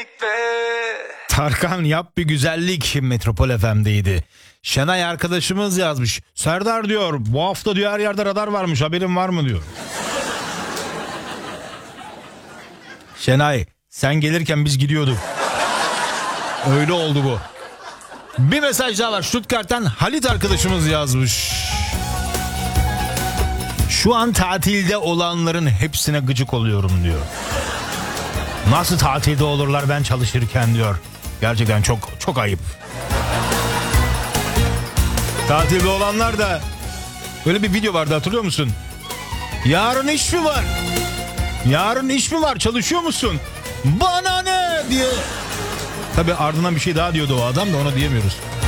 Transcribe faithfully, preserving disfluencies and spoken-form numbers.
birlikte. Tarkan yap bir güzellik Metropol F M'deydi. Şenay arkadaşımız yazmış. Serdar diyor bu hafta diyor her yerde radar varmış, haberin var mı diyor. Şenay sen gelirken biz gidiyorduk. Öyle oldu bu. Bir mesaj daha var. Stuttgart'tan Halit arkadaşımız yazmış. Şu an tatilde olanların hepsine gıcık oluyorum diyor. Nasıl tatilde olurlar ben çalışırken diyor. Gerçekten çok çok ayıp. Tatilde olanlar da böyle bir video vardı, hatırlıyor musun? Yarın iş mi var? Yarın iş mi var? Çalışıyor musun? Bana ne diye. Tabii ardından bir şey daha diyordu o adam da, ona diyemiyoruz.